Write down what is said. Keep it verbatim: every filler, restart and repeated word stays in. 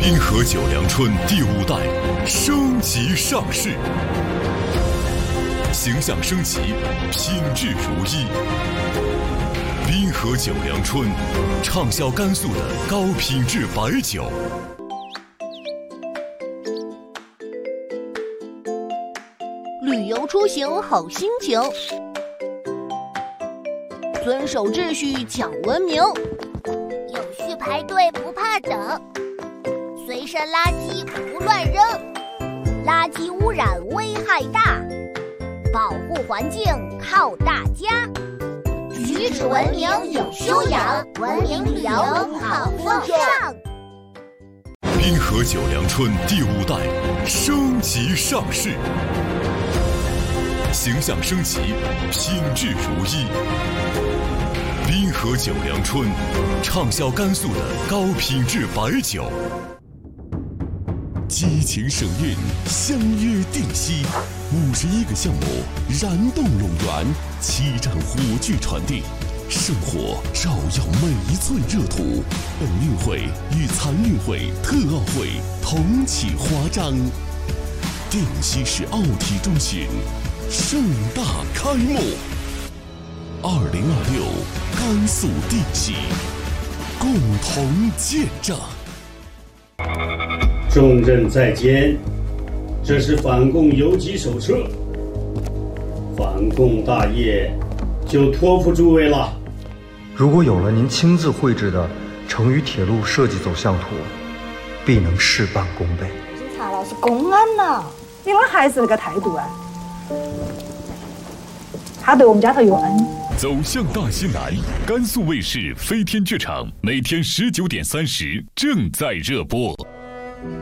滨河九粮春第五代升级上市，形象升级，品质如一。滨河九粮春，畅销甘肃的高品质白酒。 旅游出行好心情，遵守秩序讲文明， 有序排队不怕等，随身垃圾不乱扔，垃圾污染危害大，保护环境靠大家。举止文明有修养，文明旅游好风尚。 滨河九粮春第五代升级上市，形象升级，品质如一。滨河九粮春，畅销甘肃的高品质白酒。激情省运，相约定西，五十一个项目燃动陇源，七站火炬传递，生活照耀每一寸热土。本运会与残运会、特奥会同启华章，定西市奥体中心盛大开幕。二零二六甘肃定西，共同见证。 重任在肩，这是反共游击手册，反共大业就托付诸位了。 如果有了您亲自绘制的成渝铁路设计走向图，必能事半功倍。 警察老是公安呐，你们还是那个态度啊？他对我们家头有恩。 走向大西南，甘肃卫视飞天剧场每天十九点三十正在热播。